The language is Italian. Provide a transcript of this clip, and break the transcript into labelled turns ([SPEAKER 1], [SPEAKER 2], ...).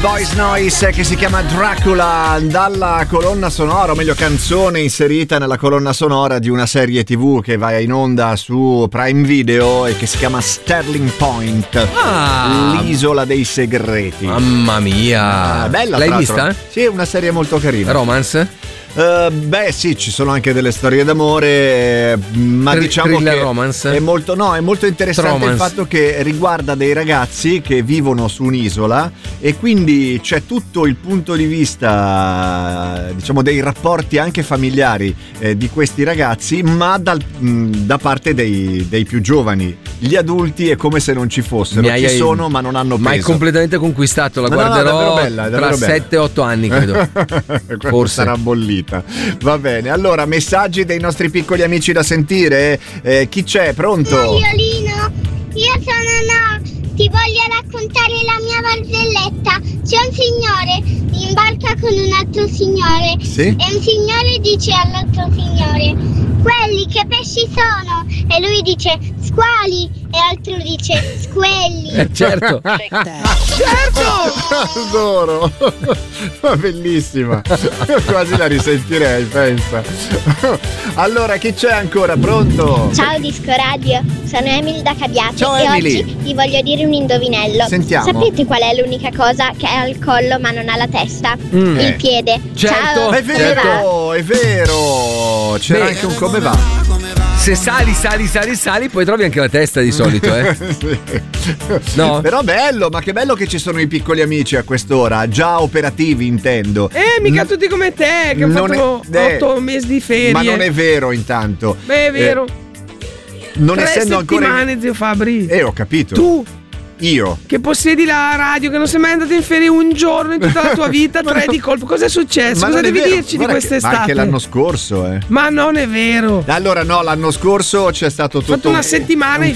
[SPEAKER 1] Boys Noise, che si chiama Dracula, dalla colonna sonora, o meglio canzone inserita nella colonna sonora di una serie TV che va in onda su Prime Video e che si chiama Sterling Point, l'isola dei segreti.
[SPEAKER 2] Mamma mia,
[SPEAKER 1] bella.
[SPEAKER 2] L'hai vista?
[SPEAKER 1] Sì, è una serie molto carina.
[SPEAKER 2] Romance?
[SPEAKER 1] Beh sì, ci sono anche delle storie d'amore, ma diciamo che
[SPEAKER 2] romance.
[SPEAKER 1] è molto interessante
[SPEAKER 2] Romance.
[SPEAKER 1] il fatto che riguarda dei ragazzi che vivono su un'isola e quindi c'è tutto il punto di vista, diciamo, dei rapporti anche familiari di questi ragazzi, ma da parte dei più giovani. Gli adulti è come se non ci fossero, ci sono ma non hanno peso.
[SPEAKER 2] Ma è completamente conquistato, la guarderò
[SPEAKER 1] è davvero
[SPEAKER 2] tra
[SPEAKER 1] bella.
[SPEAKER 2] 7-8 anni credo.
[SPEAKER 1] Forse sarà bollita. Va bene, allora messaggi dei nostri piccoli amici da sentire. Chi c'è? Pronto?
[SPEAKER 3] Violino, io sono No, ti voglio raccontare la mia barzelletta. C'è un signore in barca con un altro signore,
[SPEAKER 1] sì?
[SPEAKER 3] E un signore dice all'altro signore: quelli che pesci sono? E lui dice: squali. E l'altro dice: squelli.
[SPEAKER 2] Certo.
[SPEAKER 1] Adoro. Ma bellissima. Quasi la risentirei, pensa. Allora, chi c'è ancora? Pronto?
[SPEAKER 3] Ciao Disco Radio, sono Emily da Cabiate.
[SPEAKER 1] Ciao,
[SPEAKER 3] e
[SPEAKER 1] Emily.
[SPEAKER 3] oggi vi voglio dire un indovinello.
[SPEAKER 1] Sentiamo.
[SPEAKER 3] Sapete qual è l'unica cosa che ha il collo ma non ha la testa? Il piede.
[SPEAKER 2] Certo.
[SPEAKER 3] Ciao.
[SPEAKER 1] È vero, è vero. C'era
[SPEAKER 2] Beh,
[SPEAKER 1] anche un come va.
[SPEAKER 2] Se sali, poi trovi anche la testa di solito,
[SPEAKER 1] Sì.
[SPEAKER 2] No?
[SPEAKER 1] Però bello, ma che bello che ci sono i piccoli amici a quest'ora, già operativi intendo.
[SPEAKER 4] Mica tutti come te che hanno fatto 8 mesi di ferie.
[SPEAKER 1] Ma non è vero intanto.
[SPEAKER 4] Beh, è vero.
[SPEAKER 1] Non
[SPEAKER 4] 3
[SPEAKER 1] essendo ancora
[SPEAKER 4] settimane, zio Fabri.
[SPEAKER 1] ho capito.
[SPEAKER 4] Tu
[SPEAKER 1] Io
[SPEAKER 4] che possiedi la radio, che non sei mai andato in ferie un giorno in tutta la tua vita, 3 di colpo. Cosa è successo?
[SPEAKER 1] Ma
[SPEAKER 4] Cosa
[SPEAKER 1] non è
[SPEAKER 4] devi
[SPEAKER 1] vero.
[SPEAKER 4] dirci
[SPEAKER 1] Guarda
[SPEAKER 4] di quest'estate?
[SPEAKER 1] Ma anche l'anno scorso,
[SPEAKER 4] Ma non è vero.
[SPEAKER 1] Allora no, l'anno scorso c'è stato tutto
[SPEAKER 4] Ho fatto una settimana in